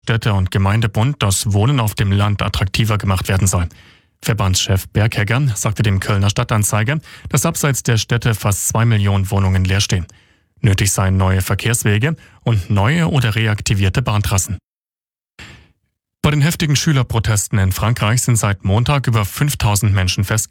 Städte- und Gemeindebund, dass Wohnen auf dem Land attraktiver gemacht werden soll. Verbandschef Berghegger sagte dem Kölner Stadtanzeiger, dass abseits der Städte fast 2 Millionen Wohnungen leer stehen. Nötig seien neue Verkehrswege und neue oder reaktivierte Bahntrassen. Bei den heftigen Schülerprotesten in Frankreich sind seit Montag über 5000 Menschen festgenommen.